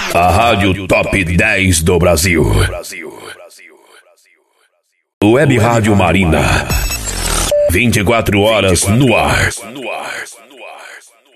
A Rádio Top 10 do Brasil. Web Rádio Marina. 24 horas no ar.